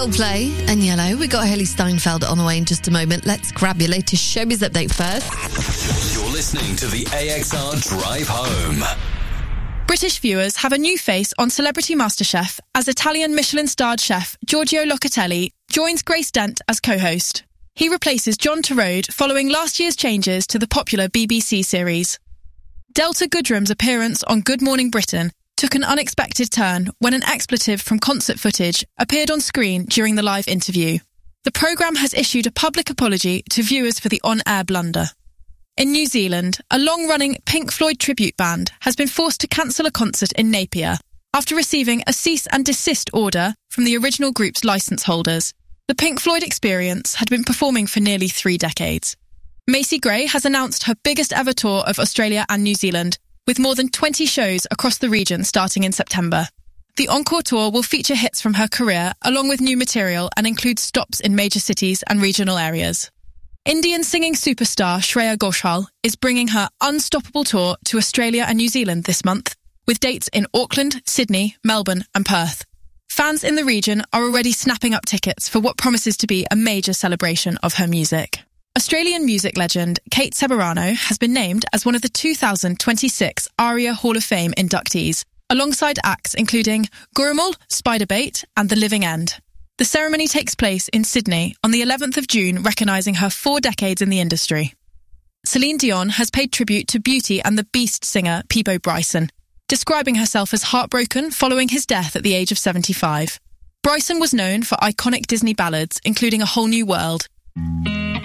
Coldplay and Yellow. We got Hayley Steinfeld on the way in just a moment. Let's grab your latest showbiz update first. You're listening to the AXR Drive Home. British viewers have a new face on Celebrity MasterChef as Italian Michelin-starred chef Giorgio Locatelli joins Grace Dent as co-host. He replaces John Turode following last year's changes to the popular BBC series. Delta Goodrem's appearance on Good Morning Britain took an unexpected turn when an expletive from concert footage appeared on screen during the live interview. The programme has issued a public apology to viewers for the on-air blunder. In New Zealand, a long-running Pink Floyd tribute band has been forced to cancel a concert in Napier after receiving a cease and desist order from the original group's licence holders. The Pink Floyd Experience had been performing for nearly 3 decades. Macy Gray has announced her biggest ever tour of Australia and New Zealand, with more than 20 shows across the region starting in September. The Encore Tour will feature hits from her career along with new material and includes stops in major cities and regional areas. Indian singing superstar Shreya Ghoshal is bringing her Unstoppable Tour to Australia and New Zealand this month, with dates in Auckland, Sydney, Melbourne and Perth. Fans in the region are already snapping up tickets for what promises to be a major celebration of her music. Australian music legend Kate Ceberano has been named as one of the 2026 ARIA Hall of Fame inductees, alongside acts including Gurumul, Spiderbait and The Living End. The ceremony takes place in Sydney on the 11th of June, recognising her 4 decades in the industry. Celine Dion has paid tribute to Beauty and the Beast singer Peabo Bryson, describing herself as heartbroken following his death at the age of 75. Bryson was known for iconic Disney ballads, including A Whole New World.